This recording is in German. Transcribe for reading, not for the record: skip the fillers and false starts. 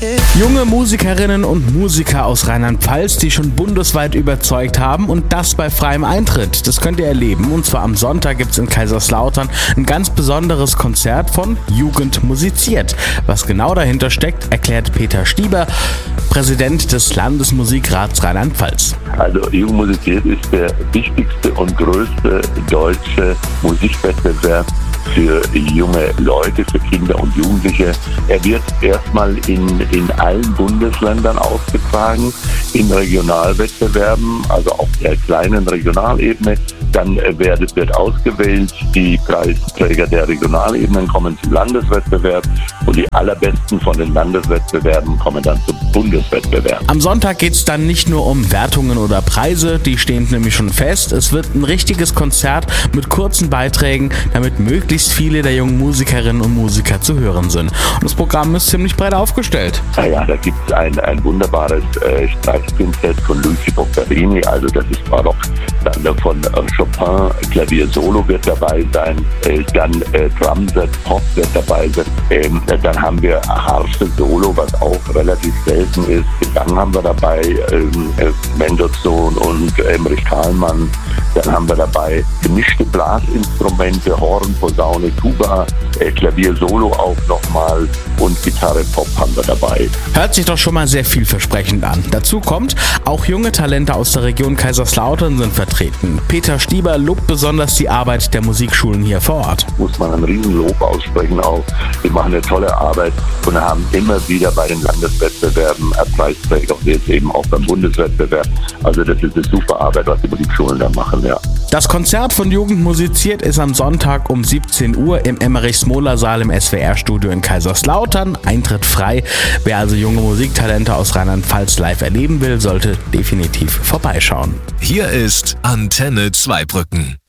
Junge Musikerinnen und Musiker aus Rheinland-Pfalz, die schon bundesweit überzeugt haben, und das bei freiem Eintritt. Das könnt ihr erleben, und zwar am Sonntag gibt es in Kaiserslautern ein ganz besonderes Konzert von Jugend musiziert. Was genau dahinter steckt, erklärt Peter Stieber, Präsident des Landesmusikrats Rheinland-Pfalz. Also Jugend musiziert ist der wichtigste und größte deutsche Musikwettbewerb für junge Leute, für Kinder und Jugendliche. Er wird erstmal in allen Bundesländern ausgetragen, in Regionalwettbewerben, also auf der kleinen Regionalebene. Dann wird ausgewählt, die Preisträger der Regionalebenen kommen zum Landeswettbewerb und die allerbesten von den Landeswettbewerben kommen dann zum Bundeswettbewerb. Am Sonntag geht es dann nicht nur um Wertungen oder Preise, die stehen nämlich schon fest. Es wird ein richtiges Konzert mit kurzen Beiträgen, damit möglichst viele der jungen Musikerinnen und Musiker zu hören sind. Und das Programm ist ziemlich breit aufgestellt. Ja, da gibt es ein wunderbares Streichquintett von Luigi Boccherini, also das ist Barock. Dann von Chopin, Klavier Solo wird dabei sein, dann Drumset, Pop wird dabei sein, dann haben wir Harfe Solo, was auch relativ selten ist. Dann haben wir dabei Mendelssohn und Emmerich Thalmann. Dann haben wir dabei gemischte Blasinstrumente, Horn, Posaune, Tuba, Klavier Solo auch nochmal und Gitarre Pop haben wir dabei. Hört sich doch schon mal sehr vielversprechend an. Dazu kommt, auch junge Talente aus der Region Kaiserslautern sind vertreten. Peter Stieber lobt besonders die Arbeit der Musikschulen hier vor Ort. Muss man ein Riesenlob aussprechen auch. Wir machen eine tolle Arbeit und haben immer wieder bei den Landeswettbewerben Preisträger und jetzt eben auch beim Bundeswettbewerb. Also das ist eine super Arbeit, was die Musikschulen da machen, ja. Das Konzert von Jugend musiziert ist am Sonntag um 17 Uhr im Emmerich-Smoler-Saal im SWR-Studio in Kaiserslautern. Eintritt frei. Wer also junge Musiktalente aus Rheinland-Pfalz live erleben will, sollte definitiv vorbeischauen. Hier ist Antenne Zweibrücken.